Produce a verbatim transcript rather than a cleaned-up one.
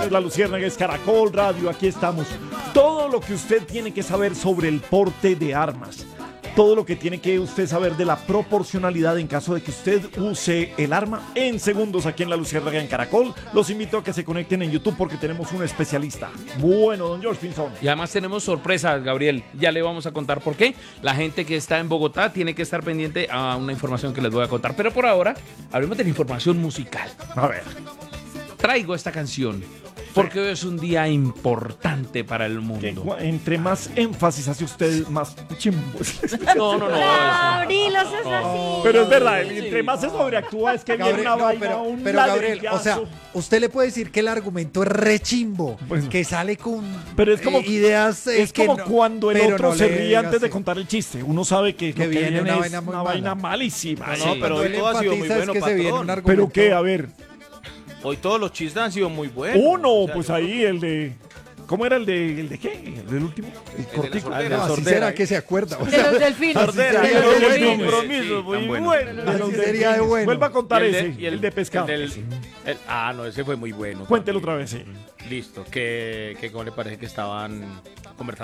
es La Luciérnaga, es Caracol Radio, aquí estamos. Todo lo que usted tiene que saber sobre el porte de armas. Todo lo que tiene que usted saber de la proporcionalidad en caso de que usted use el arma en segundos aquí en La Luciérnaga en Caracol. Los invito a que se conecten en YouTube porque tenemos un especialista. Bueno, don George Pinzón. Y además tenemos sorpresas, Gabriel. Ya le vamos a contar por qué. La gente que está en Bogotá tiene que estar pendiente a una información que les voy a contar. Pero por ahora, hablemos de la información musical. A ver. Traigo esta canción porque hoy es un día importante para el Que, mundo. entre más énfasis hace usted, más chimbos. No, no, no. Gabriel, no seas así. Pero es verdad, entre más se sobreactúa es que viene Gabriel, una no, vaina, pero, un pero Gabriel, o sea, ladrillazo. usted le puede decir que el argumento es rechimbo, Pues, que sale con pero es como, eh, ideas eh, es que como no- cuando el pero otro no se le ríe digas, antes de sí. contar el chiste. Uno sabe que, Que lo viene una es vaina muy una mala. vaina malísima. No, sí. no, pero Cuando hoy él todo ha sido muy enfatiza es bueno, que se viene un patrón. argumento. ¿Pero qué? A ver. Hoy todos los chistes han sido muy buenos. Uno, O sea, pues yo- ahí el de... ¿Cómo era el de, el de qué? ¿El del último? El de la cortico. sordera. No, así Sordera, será ¿eh? que se acuerda. O De sea, los delfines. Sordera, sería y de los bueno. compromisos, Sí, muy tan bueno. bueno. De Así los sería de delfines. bueno. Vuelva a contar Y el ese, de- y el, de pescado. el del- el- ah, no, ese fue muy bueno. Cuéntelo también. otra vez, sí. Listo, que, que como le parece que estaban conversando